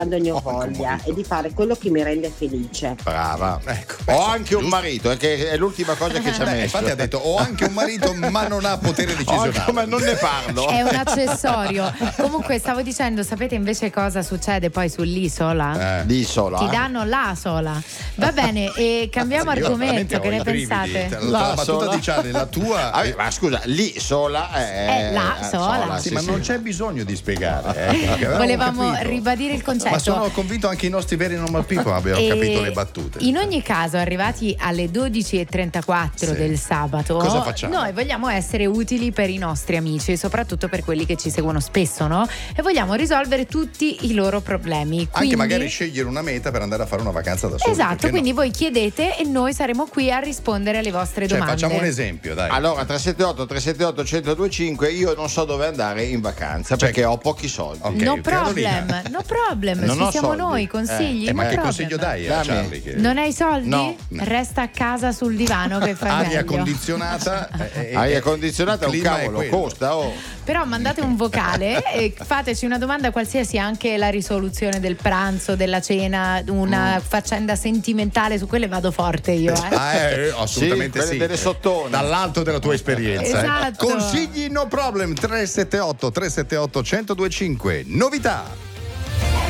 quando ne ho voglia e di fare quello che mi rende felice. Brava. Ecco, Ho anche un marito, che è l'ultima cosa che ci ha messo. Infatti ha detto ho anche un marito ma non ha potere decisionale. Ma non ne parlo. È un accessorio. Comunque stavo dicendo, sapete invece cosa succede poi sull'isola? L'isola. Ti danno la sola. Va bene, e cambiamo argomento, che ne pensate? La battuta di Charlie, la tua ma scusa, l'isola è la sola. Sì, ma non c'è bisogno di spiegare. Volevamo ribadire il concetto. Ma sono convinto anche i nostri veri normal people abbiano capito le battute. In ogni caso, arrivati alle 12:34 del sabato, cosa facciamo? noi vogliamo essere utili per i nostri amici, soprattutto per quelli che ci seguono spesso, no? E vogliamo risolvere tutti i loro problemi. Anche magari scegliere una meta per andare a fare una vacanza da soli. Esatto, quindi voi chiedete e noi saremo qui a rispondere alle vostre domande. Facciamo un esempio, dai. Allora, 378 1025, io non so dove andare in vacanza perché ho pochi soldi. Okay, no problem, Non ci ho siamo soldi. noi, consigli. ma che problem. consiglio dai a Charlie? Che... Non hai soldi? No. Resta a casa sul divano che fai aria meglio. condizionata. Aria condizionata è un clima è cavolo, quello. costa. Però mandate un vocale e fateci una domanda qualsiasi, anche la risoluzione del pranzo, della cena, una faccenda sentimentale, su quelle vado forte io. Assolutamente sì. Delle sottone. Dall'alto della tua esperienza. Esatto. Consigli no problem 378 1025. Novità.